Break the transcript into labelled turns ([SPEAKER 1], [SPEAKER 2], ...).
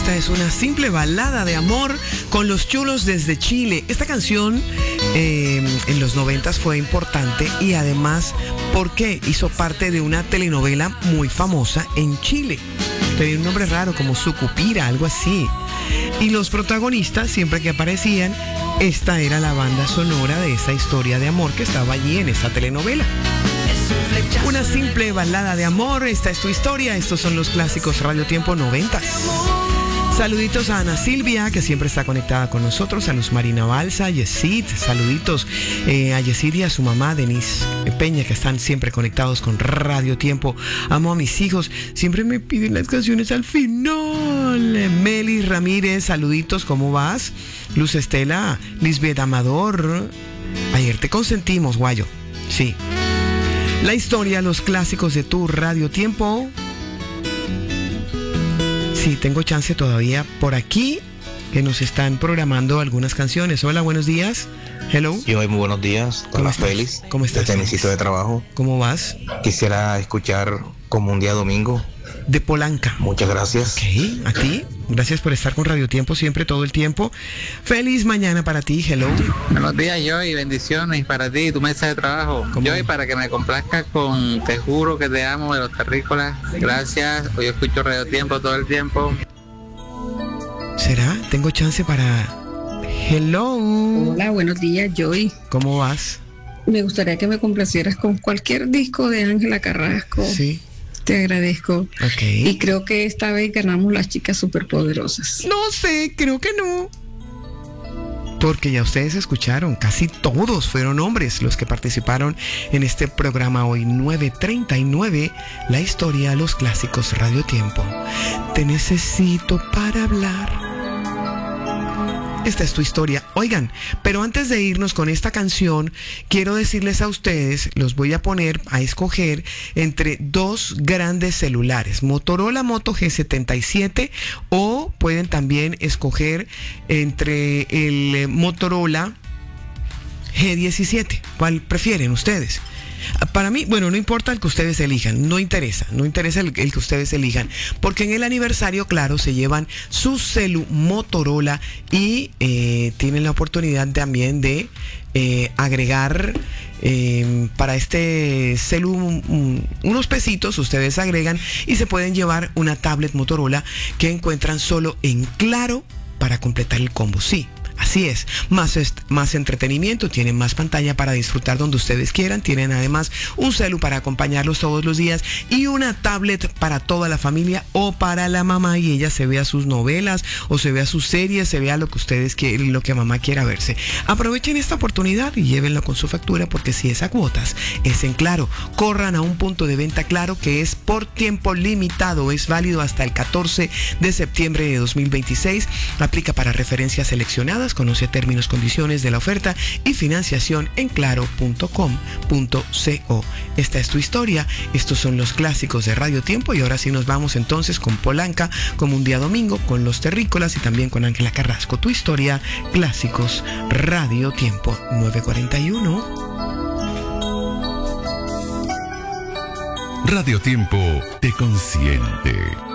[SPEAKER 1] Esta es una simple balada de amor con los chulos desde Chile. Esta canción en los 90 fue importante y además porque hizo parte de una telenovela muy famosa en Chile. Tenía un nombre raro como Sucupira, algo así. Y los protagonistas, siempre que aparecían, esta era la banda sonora de esa historia de amor que estaba allí en esa telenovela. Una simple balada de amor, esta es tu historia, estos son los clásicos Radio Tiempo 90. Saluditos a Ana Silvia, que siempre está conectada con nosotros, a Luz Marina Balsa, a Yesid, saluditos a Yesid y a su mamá, Denise Peña, que están siempre conectados con Radio Tiempo. Amo a mis hijos, siempre me piden las canciones al final. Meli Ramírez, saluditos, ¿cómo vas? Luz Estela, Lisbeth Amador, ayer te consentimos, guayo, sí. La historia, los clásicos de tu Radio Tiempo. Sí, tengo chance todavía por aquí, que nos están programando algunas canciones. Hola, buenos días. Hello.
[SPEAKER 2] Y hoy muy buenos días. Hola, Félix.
[SPEAKER 1] ¿Cómo estás?
[SPEAKER 2] Desde mi sitio de trabajo.
[SPEAKER 1] ¿Cómo vas?
[SPEAKER 2] Quisiera escuchar Como un día domingo.
[SPEAKER 1] De Polanca.
[SPEAKER 2] Muchas gracias.
[SPEAKER 1] Ok, a ti. Gracias por estar con Radio Tiempo siempre, todo el tiempo. Feliz mañana para ti. Hello.
[SPEAKER 3] Buenos días, Joy. Bendiciones para ti y tu mesa de trabajo. Joy, para que me complazcas con Te juro que te amo de los terrícolas. Gracias. Hoy escucho Radio Tiempo todo el tiempo.
[SPEAKER 1] ¿Será? Tengo chance para... Hello.
[SPEAKER 4] Hola, buenos días, Joy.
[SPEAKER 1] ¿Cómo vas?
[SPEAKER 4] Me gustaría que me complacieras con cualquier disco de Ángela Carrasco.
[SPEAKER 1] Sí.
[SPEAKER 4] Te agradezco.
[SPEAKER 1] Okay.
[SPEAKER 4] Y creo que esta vez ganamos las chicas superpoderosas.
[SPEAKER 1] No sé, creo que no. Porque ya ustedes escucharon, casi todos fueron hombres los que participaron en este programa hoy, 9:39, la historia, los clásicos Radio Tiempo. Te necesito para hablar. Esta es tu historia. Oigan, pero antes de irnos con esta canción, quiero decirles a ustedes, los voy a poner a escoger entre dos grandes celulares, Motorola Moto G77, o pueden también escoger entre el Motorola G17. ¿Cuál prefieren ustedes? Para mí, bueno, no importa el que ustedes elijan, no interesa el que ustedes elijan, porque en el aniversario, claro, se llevan su celu Motorola y tienen la oportunidad también de agregar para este celu unos pesitos, ustedes agregan y se pueden llevar una tablet Motorola que encuentran solo en Claro para completar el combo, sí. Así es, más entretenimiento, tienen más pantalla para disfrutar donde ustedes quieran, tienen además un celu para acompañarlos todos los días y una tablet para toda la familia o para la mamá y ella se vea sus novelas o se vea sus series, se vea lo que ustedes quieren, lo que mamá quiera verse. Aprovechen esta oportunidad y llévenlo con su factura porque si es a cuotas, es en Claro. Corran a un punto de venta Claro que es por tiempo limitado, es válido hasta el 14 de septiembre de 2026, aplica para referencias seleccionadas. Conoce términos, condiciones de la oferta y financiación en claro.com.co. Esta es tu historia, estos son los clásicos de Radio Tiempo y ahora sí nos vamos entonces con Polanca, Como un día domingo, con los terrícolas y también con Ángela Carrasco. Tu historia, clásicos, Radio Tiempo, 9:41.
[SPEAKER 5] Radio Tiempo te consiente.